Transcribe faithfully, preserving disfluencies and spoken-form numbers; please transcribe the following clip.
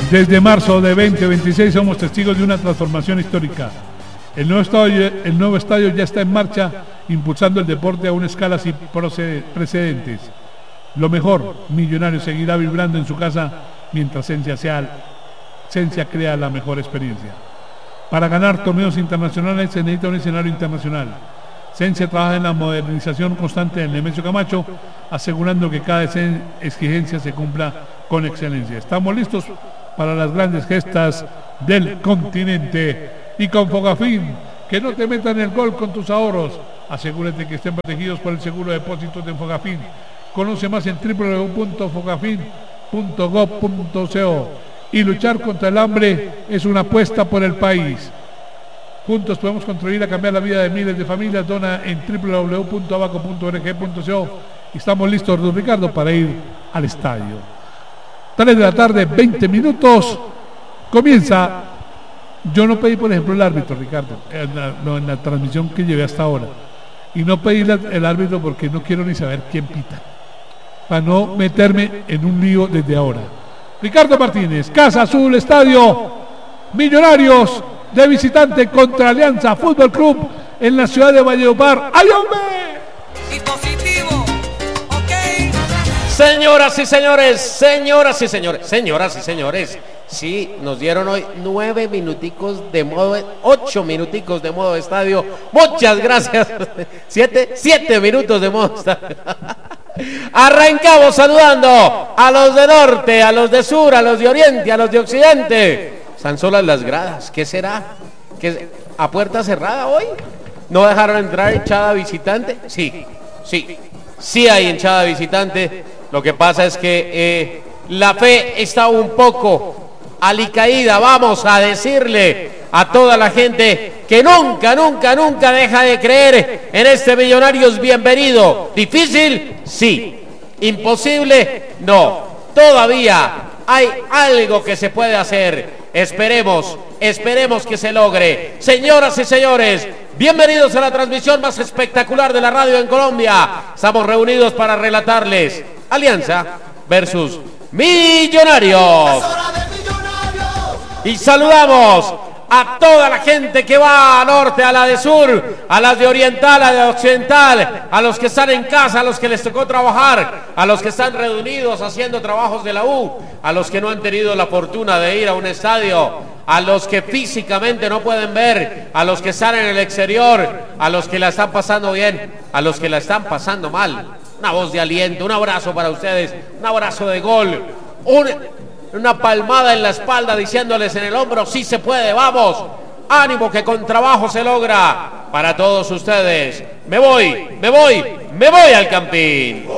Desde marzo de veinte veintiséis somos testigos de una transformación histórica. El nuevo estadio, el nuevo estadio ya está en marcha, impulsando el deporte a una escala sin precedentes. Lo mejor, Millonarios seguirá vibrando en su casa mientras Sensia, sea, Sensia crea la mejor experiencia. Para ganar torneos internacionales se necesita un escenario internacional. Sensia trabaja en la modernización constante del Nemesio Camacho, asegurando que cada exigencia se cumpla con excelencia. Estamos listos para las grandes gestas del continente. Y con Fogafín, que no te metan el gol con tus ahorros. Asegúrate que estén protegidos por el seguro de depósitos de Fogafín. Conoce más en doble u doble u doble u punto fogafín punto gob punto co. Y luchar contra el hambre es una apuesta por el país. Juntos podemos contribuir a cambiar la vida de miles de familias. Dona en doble u doble u doble u punto abaco punto org punto co. Y estamos listos, don Ricardo, para ir al estadio. tres de la tarde, veinte minutos. Comienza. Yo no pedí, por ejemplo, el árbitro, Ricardo, en la, no, en la transmisión que llevé hasta ahora. Y no pedí la, el árbitro porque no quiero ni saber quién pita. Para no meterme en un lío desde ahora. Ricardo Martínez, Casa Azul, Estadio Millonarios de visitante contra Alianza Fútbol Club en la ciudad de Valledupar. ¡Ay, hombre! Y positivo, ok. Señoras y señores, señoras y señores, señoras y señores, sí, nos dieron hoy nueve minuticos de modo, ocho minuticos de modo estadio. Muchas gracias. Siete, siete minutos de modo estadio. Arrancamos saludando a los de norte, a los de sur, a los de oriente, a los de occidente. Están solas las gradas. ¿Qué será? ¿Qué, a puerta cerrada hoy? ¿No dejaron entrar hinchada visitante? Sí, sí, sí hay hinchada visitante. Lo que pasa es que eh, la fe está un poco alicaída. Vamos a decirle a toda la gente que nunca, nunca, nunca deja de creer en este Millonarios bienvenido. ¿Difícil? Sí. ¿Imposible? No. Todavía hay algo que se puede hacer. Esperemos, esperemos que se logre. Señoras y señores, bienvenidos a la transmisión más espectacular de la radio en Colombia. Estamos reunidos para relatarles Alianza versus Millonarios. Y saludamos a toda la gente que va a norte, a la de sur, a las de oriental, a la de occidental, a los que están en casa, a los que les tocó trabajar, a los que están reunidos haciendo trabajos de la U, a los que no han tenido la fortuna de ir a un estadio, a los que físicamente no pueden ver, a los que están en el exterior, a los que la están pasando bien, a los que la están pasando mal. Una voz de aliento, un abrazo para ustedes, un abrazo de gol, un... una palmada en la espalda diciéndoles en el hombro, sí se puede, vamos, ánimo que con trabajo se logra para todos ustedes. Me voy, me voy, me voy al Campín.